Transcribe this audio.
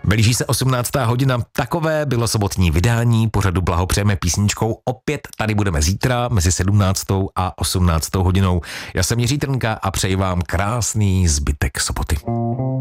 Blíží se 18. hodina, takové bylo sobotní vydání pořadu Blahopřejeme písničkou. Opět tady budeme zítra mezi 17. a 18. hodinou. Já jsem Jiří Trnka a přeji vám krásný zbytek soboty.